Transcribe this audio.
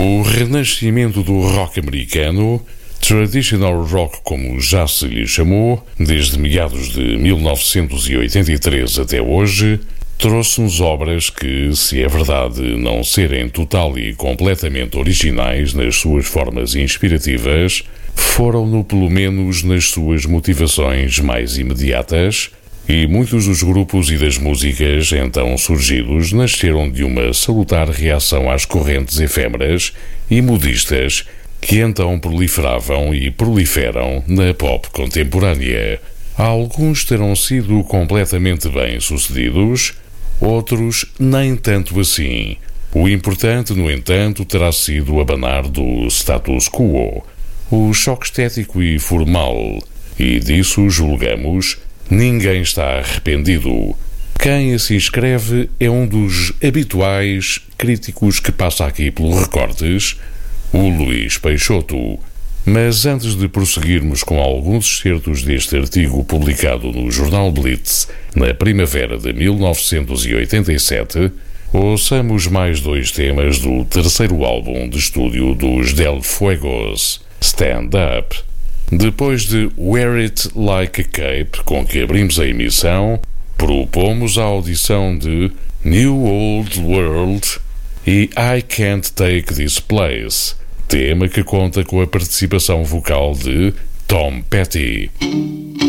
O renascimento do rock americano, traditional rock como já se lhe chamou, desde meados de 1983 até hoje, trouxe-nos obras que, se é verdade não serem total e completamente originais nas suas formas inspirativas, foram-no pelo menos nas suas motivações mais imediatas, e muitos dos grupos e das músicas então surgidos nasceram de uma salutar reação às correntes efêmeras e modistas que então proliferavam e proliferam na pop contemporânea. Alguns terão sido completamente bem-sucedidos, outros nem tanto assim. O importante, no entanto, terá sido abanar do status quo, o choque estético e formal, e disso julgamos ninguém está arrependido. Quem assim escreve é um dos habituais críticos que passa aqui pelos recortes, o Luís Peixoto. Mas antes de prosseguirmos com alguns excertos deste artigo publicado no jornal Blitz na primavera de 1987, ouçamos mais dois temas do terceiro álbum de estúdio dos Del Fuegos, Stand Up. Depois de Wear It Like a Cape, com que abrimos a emissão, propomos a audição de New Old World e I Can't Take This Place, tema que conta com a participação vocal de Tom Petty.